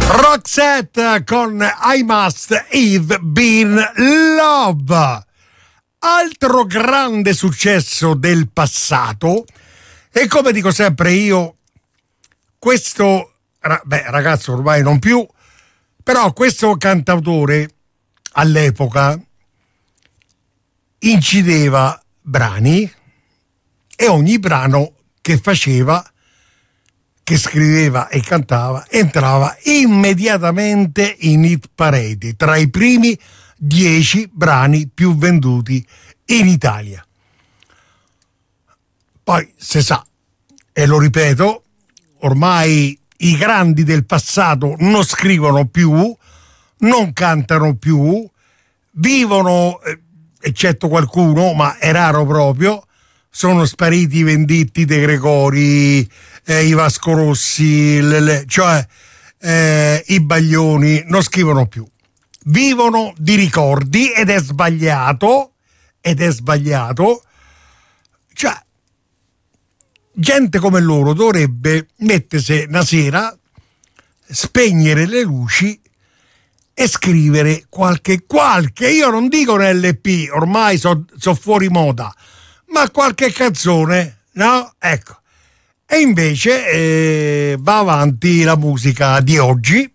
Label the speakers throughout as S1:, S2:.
S1: Roxette con I Must Have Been Love. Altro grande successo del passato. E come dico sempre io, questo ragazzo ormai non più, però questo cantautore all'epoca incideva brani e ogni brano che faceva, che scriveva e cantava, entrava immediatamente in hit parade, tra i primi 10 brani più venduti in Italia. Poi se sa, e lo ripeto, ormai i grandi del passato non scrivono più, non cantano più, vivono, eccetto qualcuno, ma è raro proprio, sono spariti i Venditti, De Gregori, i Vasco Rossi, cioè i Baglioni, non scrivono più. Vivono di ricordi ed è sbagliato, cioè gente come loro dovrebbe mettersi una sera, spegnere le luci e scrivere qualche, io non dico un LP, ormai so fuori moda, ma qualche canzone, no? Ecco. E invece va avanti la musica di oggi.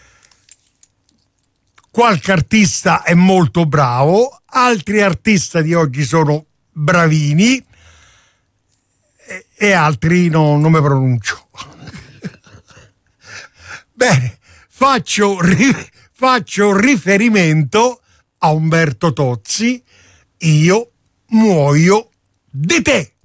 S1: Qualche artista è molto bravo, altri artisti di oggi sono bravini e altri non mi pronuncio. Bene, faccio riferimento a Umberto Tozzi, Io muoio di te.